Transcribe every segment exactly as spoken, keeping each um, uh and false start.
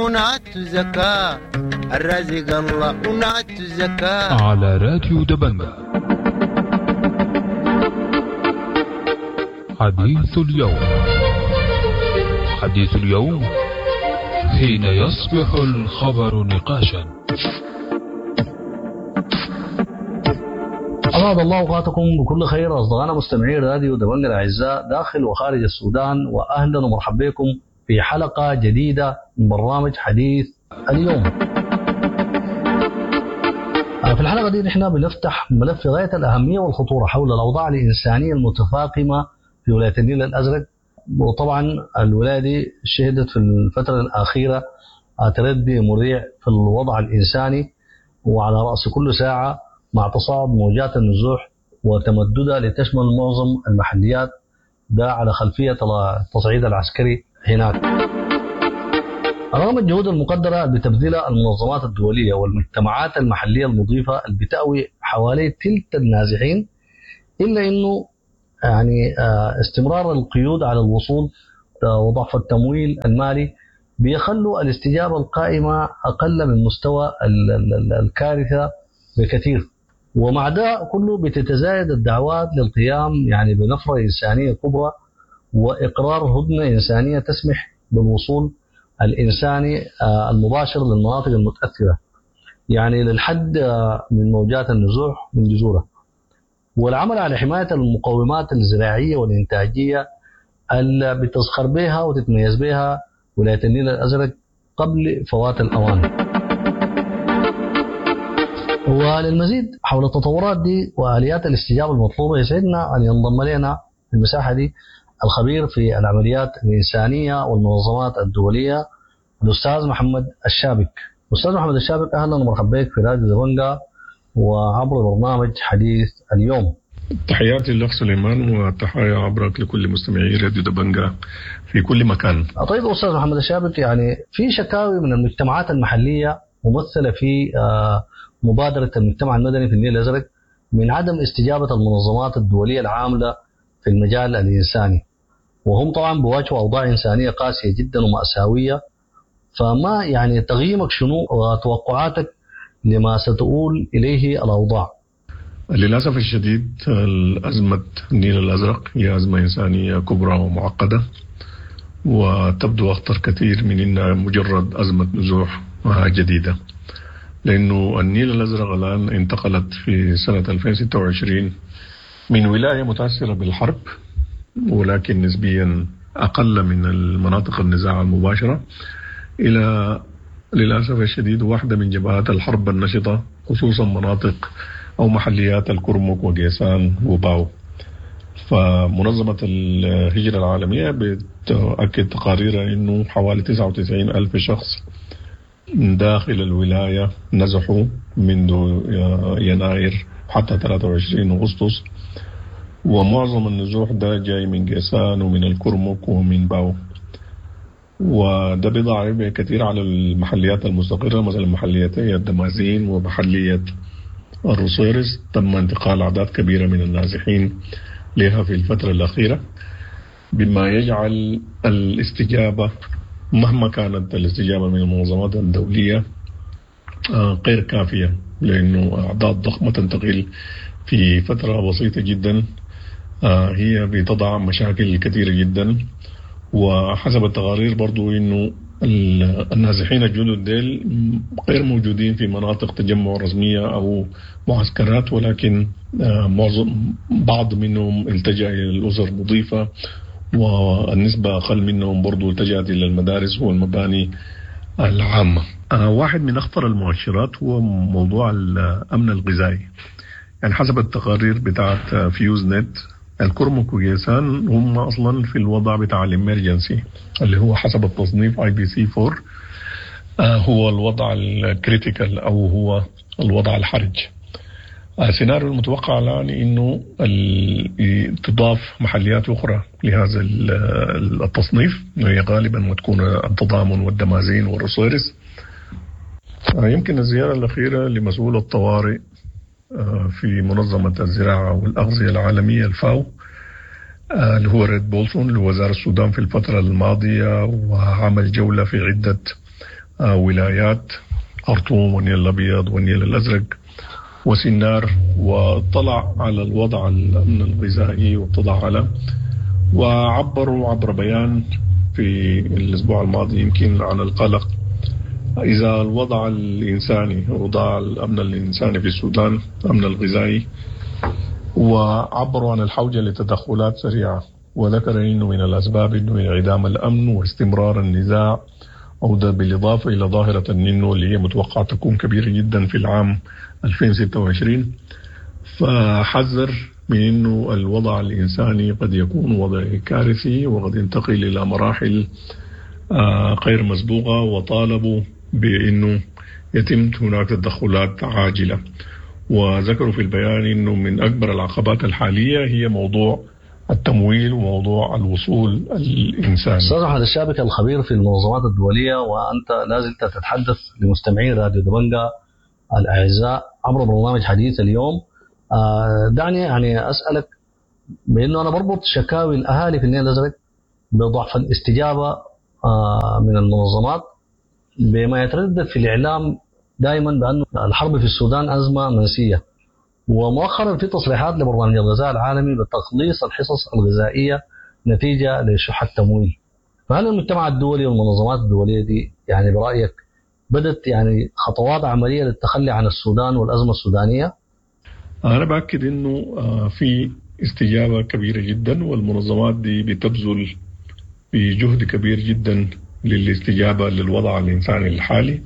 ونعت زكاة الرزق الله ونعت زكاة على راديو دبنجة. حديث اليوم. حديث اليوم حين يصبح الخبر نقاشا. أسعد الله أوقاتكم بكل خير أصدقائنا مستمعي راديو دبنجة الأعزاء داخل وخارج السودان، وأهلا ومرحبا بكم في حلقة جديدة من برنامج حديث اليوم. في الحلقة دي نحن بنفتح ملف غاية الأهمية والخطورة حول الأوضاع الإنسانية المتفاقمة في ولاية النيل الأزرق. وطبعا الولاية دي شهدت في الفترة الأخيرة تردي مريع في الوضع الإنساني، وعلى رأس كل ساعة مع تصاعد موجات النزوح وتمددها لتشمل معظم المحليات، ده على خلفية التصعيد العسكري هناك. رغم الجهود المقدرة بتبذلها المنظمات الدولية والمجتمعات المحلية المضيفة اللي بتأوي حوالي تلت النازحين، إلا أنه يعني استمرار القيود على الوصول وضعف التمويل المالي بيخلوا الاستجابة القائمة أقل من مستوى الكارثة بكثير. ومع ده كله بتتزايد الدعوات للقيام يعني بنفرة إنسانية كبرى وإقرار هدنة إنسانية تسمح بالوصول الإنساني المباشر للمناطق المتأثرة، يعني للحد من موجات النزوح من جذورها، والعمل على حماية المقومات الزراعية والإنتاجية اللي بتزخر بها وتتميز بها ولاية النيل الأزرق قبل فوات الأوان. وللمزيد حول التطورات دي وآليات الاستجابة المطلوبة يسعدنا أن ينضم لنا في المساحة دي الخبير في العمليات الإنسانية والمنظمات الدولية الأستاذ محمد الشابك. أستاذ محمد الشابك، أهلا ومرحبا بك في راديو دبنجة وعبر برنامج حديث اليوم. تحياتي لك سليمان، وتحية عبرك لكل مستمعي راديو دبنجة في كل مكان. طيب أستاذ محمد الشابك، يعني في شكاوي من المجتمعات المحلية ممثلة في مبادرة المجتمع المدني في النيل الأزرق من عدم استجابة المنظمات الدولية العاملة في المجال الإنساني، وهم طبعا بواجهوا أوضاع إنسانية قاسية جدا ومأساوية. فما يعني تقييمك شنو وتوقعاتك لما ستؤول إليه الأوضاع؟ للأسف الشديد الأزمة النيل الأزرق هي أزمة إنسانية كبرى ومعقدة، وتبدو أخطر كثير من إنها مجرد أزمة نزوح جديدة، لأنه النيل الأزرق الآن انتقلت في سنة ألفين وستة وعشرين من ولاية متأثرة بالحرب ولكن نسبيا أقل من المناطق النزاع المباشرة إلى للأسف الشديد واحدة من جبهات الحرب النشطة، خصوصا مناطق أو محليات الكرمك وقيسان وباو. فمنظمة الهجرة العالمية بتأكد تقاريرها أنه حوالي تسعة وتسعين ألف شخص داخل الولاية نزحوا منذ يناير حتى ثلاثة وعشرين أغسطس، ومعظم النزوح ده جاي من قيسان ومن الكرمك ومن باو. وده بيضع كثير على المحليات المستقرة، مثلا محليتي الدمازين ومحلية الرصيرس تم انتقال أعداد كبيرة من النازحين لها في الفترة الأخيرة، بما يجعل الاستجابة مهما كانت الاستجابة من المنظمات الدولية غير كافية، لأنه أعداد ضخمة تنتقل في فترة بسيطة جدا هي بتضع مشاكل كثيرة جدا. وحسب التقارير برضو إنه النازحين الجدد ديل غير موجودين في مناطق تجمع رسمية أو معسكرات، ولكن معظم بعض منهم التجأ إلى الأسر المضيفة، والنسبة أقل منهم برضو التجأت إلى المدارس والمباني العامة. واحد من أخطر المؤشرات هو موضوع الأمن الغذائي. يعني حسب التقارير بتاعت فيوز نت الكرمك وقيسان هم أصلا في الوضع بتاع الإمرجنسي اللي هو حسب التصنيف آي بي سي أربعة، هو الوضع الكريتيكال أو هو الوضع الحرج. السيناريو المتوقع الآن إنه تضاف محليات أخرى لهذا التصنيف، وهي غالبا وتكون التضامن والدمازين والرصيرس. يمكن الزيارة الأخيرة لمسؤول الطوارئ في منظمة الزراعة والأغذية العالمية الفاو اللي هو ريد بولسون لوزارة السودان في الفترة الماضية، وعمل جولة في عدة ولايات خرطوم والنيل الأبيض والنيل الأزرق وسنار، واطلع على الوضع الأمن الغذائي واطلع على وعبروا عبر بيان في الأسبوع الماضي يمكن عن القلق إذا الوضع الإنساني وضع الأمن الإنساني في السودان أمن الغذائي، وعبروا عن الحوجة لتدخلات سريعة، وذكر أنه من الأسباب أنه انعدام الأمن واستمرار النزاع، أو ده بالإضافة إلى ظاهرة النينو اللي هي متوقعة تكون كبيرة جدا في العام ألفين وستة وعشرين. فحذر من أنه الوضع الإنساني قد يكون وضع كارثي وقد ينتقل إلى مراحل غير مسبوقة، وطالبوا بأنه يتم هناك تدخلات عاجلة. وذكروا في البيان أنه من أكبر العقبات الحالية هي موضوع التمويل وموضوع الوصول الإنساني. أستاذ أحمد الشابك الخبير في المنظمات الدولية، وأنت لازلت تتحدث لمستمعين راديو دبنجة الأعزاء عبر برنامج حديث اليوم. دعني يعني أسألك، بأنه أنا بربط شكاوي الأهالي في النيل الأزرق بضعف الاستجابة من المنظمات بما يتردد في الإعلام دائما بأن الحرب في السودان أزمة منسية، ومؤخرا في تصريحات لبرنامج الغذاء العالمي بتقليص الحصص الغذائية نتيجة لشح التمويل. فهل المجتمع الدولي والمنظمات الدولية دي يعني برأيك بدت يعني خطوات عملية للتخلي عن السودان والأزمة السودانية؟ أنا بأكد أنه في استجابة كبيرة جدا، والمنظمات دي بتبذل بجهد كبير جدا للاستجابة للوضع الإنساني الحالي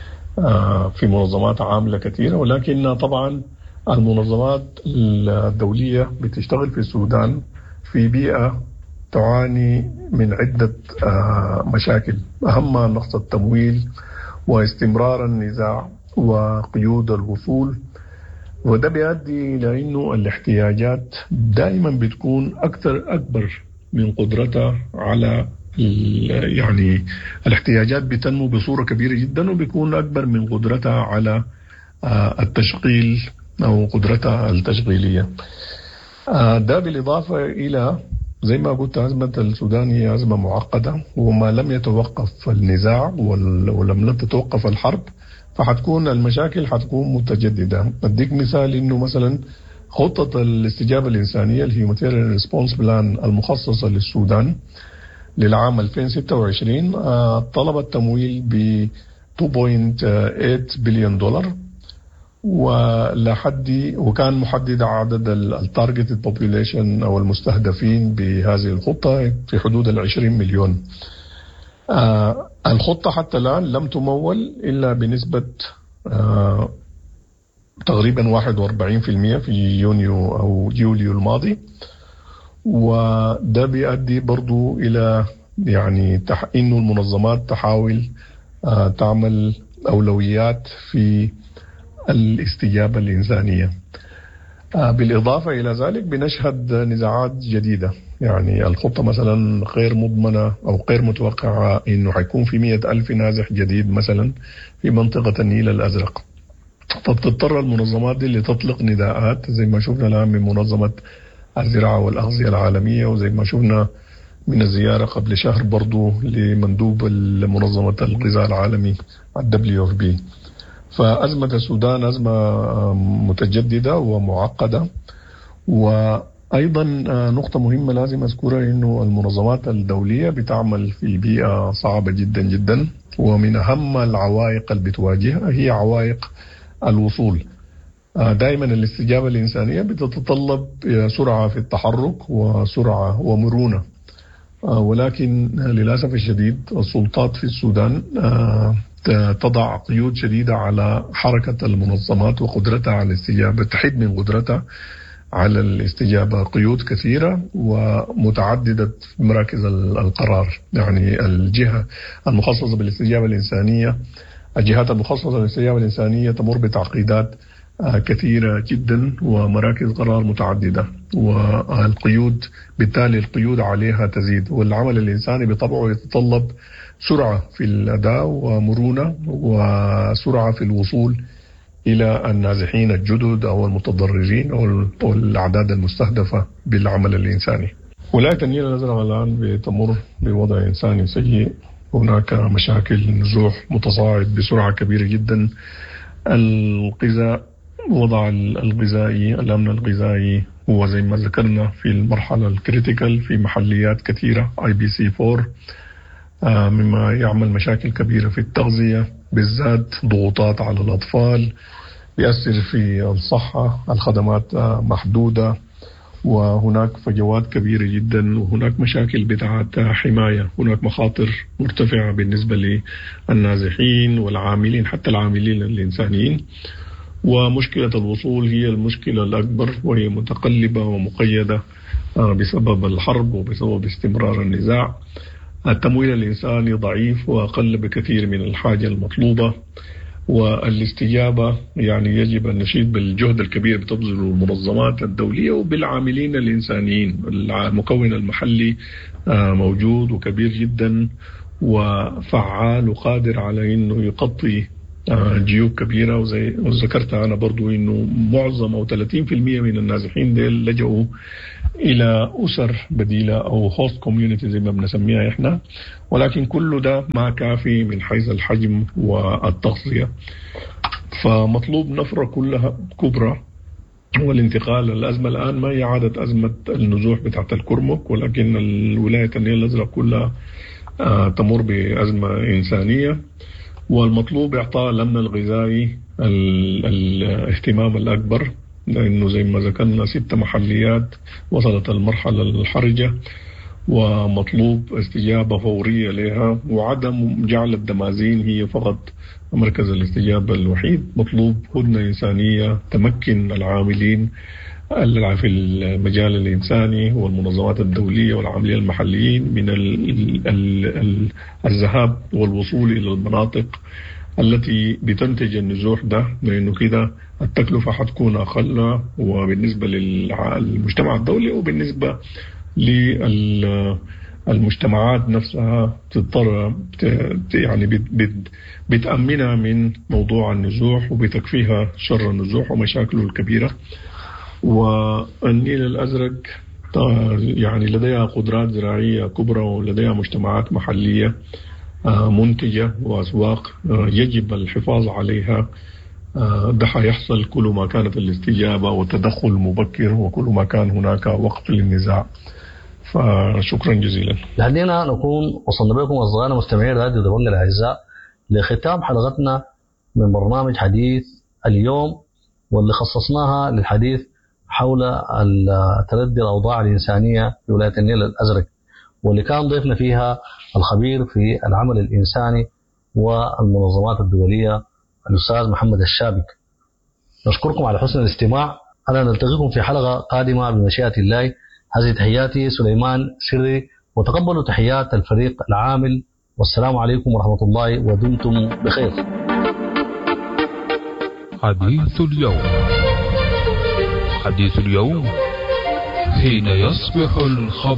في منظمات عاملة كثيرة. ولكن طبعا المنظمات الدولية بتشتغل في السودان في بيئة تعاني من عدة مشاكل، أهمها نقص التمويل واستمرار النزاع وقيود الوصول، وده بيؤدي إلى أنه الاحتياجات دائما بتكون أكثر أكبر من قدرتها على يعني الاحتياجات بتنمو بصورة كبيرة جدا وبيكون أكبر من قدرتها على التشغيل أو قدرتها التشغيلية. ده بالإضافة إلى زي ما قلت أزمة السودان هي أزمة معقدة، وما لم يتوقف النزاع ولم تتوقف الحرب فحتكون المشاكل حتكون متجددة. أديك مثال إنه مثلا خطة الاستجابة الإنسانية الهيومانيتيريان ريسبونس بلان المخصصة للسودان للعام ألفين وستة وعشرين طلبت تمويل ب اثنين فاصلة ثمانية بليون دولار، ولحد وكان محدد عدد التارجت بوبوليشن أو المستهدفين بهذه الخطة في حدود العشرين مليون. آه الخطة حتى الآن لم تمول إلا بنسبة آه تقريبا واحد وأربعين بالمئة في يونيو أو يوليو الماضي، وده بيؤدي برضو إلى يعني تح... إنه المنظمات تحاول آه تعمل أولويات في الاستجابة الإنسانية. آه بالإضافة إلى ذلك بنشهد نزاعات جديدة، يعني الخطة مثلا غير مضمنة أو غير متوقعة إنه حيكون في مئة ألف نازح جديد مثلا في منطقة النيل الأزرق، فبتضطر المنظمات دي اللي تطلق نداءات زي ما شفنا الآن من منظمة الزراعة والأغذية العالمية، وزي ما شفنا من الزيارة قبل شهر برضو لمندوب منظمة الغذاء العالمي الدبليو اف بي. فأزمة السودان أزمة متجددة ومعقدة. وأيضا نقطة مهمة لازم أذكرها إنه المنظمات الدولية بتعمل في بيئة صعبة جدا جدا، ومن أهم العوائق اللي بتواجهها هي عوائق الوصول. دائما الاستجابة الإنسانية بتتطلب سرعة في التحرك وسرعة ومرونة، ولكن للأسف الشديد السلطات في السودان تضع قيود شديدة على حركة المنظمات وقدرتها على الاستجابة، تحد من قدرتها على الاستجابة قيود كثيرة ومتعددة مراكز القرار. يعني الجهة المخصصة بالاستجابة الإنسانية الجهات المخصصة بالاستجابة الإنسانية تمر بتعقيدات كثيرة جدا ومراكز قرار متعددة، والقيود بالتالي القيود عليها تزيد، والعمل الإنساني بطبعه يتطلب سرعة في الأداء ومرونة وسرعة في الوصول إلى النازحين الجدد أو المتضررين أو الأعداد المستهدفة بالعمل الإنساني. ولاية النيل الأزرق الآن بتمر بوضع إنساني سيء هناك مشاكل نزوح متصاعد بسرعة كبيرة جدا. الغذاء، وضع الغذائي، الأمن الغذائي هو زي ما ذكرنا في المرحلة الكريتيكال في محليات كثيرة آي بي سي فور، مما يعمل مشاكل كبيرة في التغذية، بالذات ضغوطات على الأطفال، بيأثر في الصحة، الخدمات محدودة، وهناك فجوات كبيرة جدا، وهناك مشاكل بتاعت حماية، هناك مخاطر مرتفعة بالنسبة للنازحين والعاملين، حتى العاملين الإنسانيين. ومشكلة الوصول هي المشكلة الأكبر، وهي متقلبة ومقيدة بسبب الحرب وبسبب استمرار النزاع. التمويل الإنساني ضعيف وأقل بكثير من الحاجة المطلوبة، والاستجابة يعني يجب أن نشيد بالجهد الكبير بتبذله المنظمات الدولية وبالعاملين الإنسانيين. المكون المحلي موجود وكبير جدا وفعال وقادر على أنه يغطي جيوب كبيرة. وزي ذكرت أنا برضو أنه معظم أو ثلاثين بالمئة من النازحين ديل لجأوا إلى أسر بديلة أو هوست كوميونيتي زي ما بنسميها إحنا، ولكن كل ده ما كافي من حيث الحجم والتغطية. فمطلوب نفرة كلها كبرى والانتقال. الأزمة الآن ما هي عادة أزمة النزوح بتاعت الكرمك، ولكن الولاية النيل الأزرق كلها تمر بأزمة إنسانية، والمطلوب إعطاء الأمن الغذائي الاهتمام الأكبر، لأنه زي ما ذكرنا ست محليات وصلت المرحلة الحرجة، ومطلوب استجابة فورية لها، وعدم جعل الدمازين هي فقط مركز الاستجابة الوحيد. مطلوب هدنة إنسانية تمكن العاملين في المجال الإنساني والمنظمات الدولية والعاملين المحليين من الذهاب والوصول إلى المناطق التي بتنتج النزوح ده، لأنه كده التكلفة حتكون أقل، وبالنسبة للمجتمع الدولي وبالنسبة للمجتمعات نفسها تضطر يعني بتأمنها من موضوع النزوح وبتكفيها شر النزوح ومشاكله الكبيرة. والنيل الأزرق يعني لديها قدرات زراعية كبرى ولديها مجتمعات محلية منتجة وأسواق يجب الحفاظ عليها. ده حيحصل كل ما كانت الاستجابة والتدخل المبكر وكل ما كان هناك وقت للنزاع. فشكرا جزيلا. لحدينا نكون وصلنا بكم أصدقائنا مستمعين راديو دبنجة الأعزاء لختام حلقتنا من برنامج حديث اليوم، واللي خصصناها للحديث حول تردي الأوضاع الإنسانية في ولاية النيل الأزرق، واللي كان ضيفنا فيها الخبير في العمل الإنساني والمنظمات الدولية الأستاذ محمد الشابك. نشكركم على حسن الاستماع. أنا نلتقيكم في حلقة قادمة بمشيئة الله. هذه تحياتي سليمان سري، وتقبلوا تحيات الفريق العامل، والسلام عليكم ورحمة الله ودمتم بخير. حديث اليوم. حديث اليوم حين يصبح الخبر